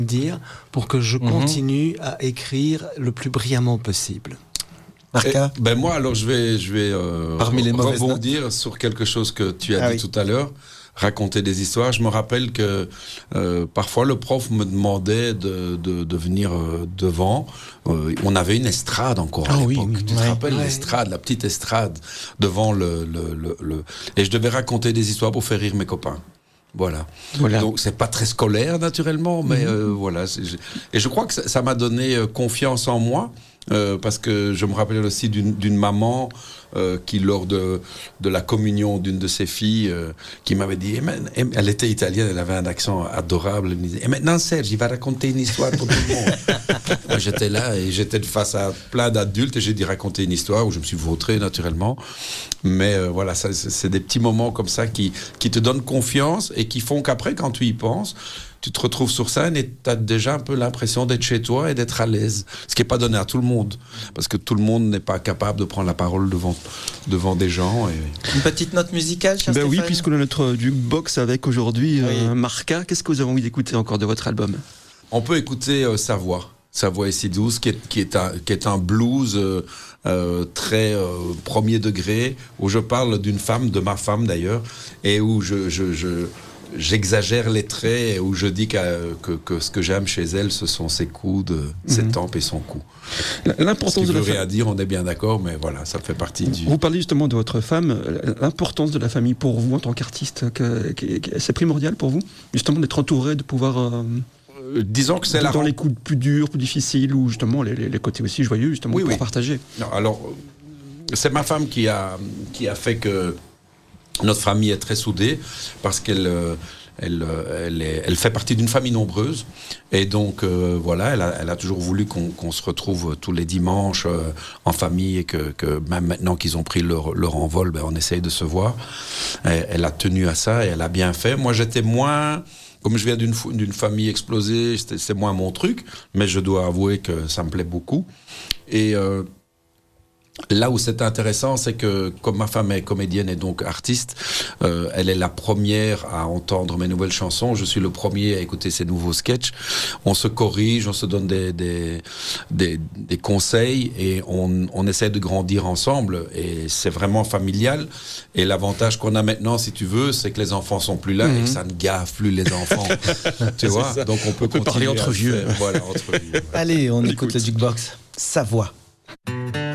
dire pour que je continue à écrire le plus brillamment possible. Marca? Moi, alors, je vais Parmi les mauvaises rebondir sur quelque chose que tu as dit tout à l'heure. Raconter des histoires. Je me rappelle que parfois le prof me demandait de venir devant. On avait une estrade encore à l'époque. Tu te rappelles l'estrade, la petite estrade devant le... Et je devais raconter des histoires pour faire rire mes copains. Voilà. Donc c'est pas très scolaire naturellement, mais voilà. Et je crois que ça m'a donné confiance en moi. Parce que je me rappelle aussi d'une maman qui, lors de la communion d'une de ses filles, qui m'avait dit, elle était italienne, elle avait un accent adorable, elle me disait, et maintenant Serge, il va raconter une histoire pour tout le monde. Moi, j'étais là et j'étais face à plein d'adultes et j'ai dit raconter une histoire où je me suis vautré naturellement. Mais voilà, c'est des petits moments comme ça qui te donnent confiance et qui font qu'après, quand tu y penses, tu te retrouves sur scène et tu as déjà un peu l'impression d'être chez toi et d'être à l'aise. Ce qui n'est pas donné à tout le monde. Parce que tout le monde n'est pas capable de prendre la parole devant des gens. Une petite note musicale, cher Stéphane ? Oui, puisqu'on a notre jukebox avec aujourd'hui Marca. Qu'est-ce que vous avez envie d'écouter encore de votre album ? On peut écouter Sa voix est si douce, qui est un blues très premier degré, où je parle d'une femme, de ma femme d'ailleurs, et où j'exagère les traits, où je dis que ce que j'aime chez elle, ce sont ses coudes, ses tempes et son cou. L'importance de la famille. Rien dire, on est bien d'accord, mais voilà, ça fait partie du... Vous parlez justement de votre femme, l'importance de la famille pour vous en tant qu'artiste, c'est primordial pour vous, justement d'être entouré, de pouvoir... disons que c'est dans les coups plus durs, plus difficiles, ou justement les côtés aussi joyeux, justement, pour partager. Non, alors, c'est ma femme qui a fait que notre famille est très soudée, parce qu'elle fait partie d'une famille nombreuse. Et donc, voilà, elle a toujours voulu qu'on se retrouve tous les dimanches en famille, et que même maintenant qu'ils ont pris leur envol, on essaye de se voir. Elle a tenu à ça et elle a bien fait. Moi, j'étais moins... Comme je viens d'une famille explosée, c'est moins mon truc, mais je dois avouer que ça me plaît beaucoup. Et là où c'est intéressant, c'est que comme ma femme est comédienne et donc artiste, elle est la première à entendre mes nouvelles chansons. Je suis le premier à écouter ses nouveaux sketchs. On se corrige, on se donne des conseils et on essaie de grandir ensemble. Et c'est vraiment familial. Et l'avantage qu'on a maintenant, si tu veux, c'est que les enfants sont plus là et que ça ne gave plus les enfants. Tu vois ? Donc on peut parler entre vieux. Voilà, entre vieux. Allez, on écoute le jukebox. Sa voix.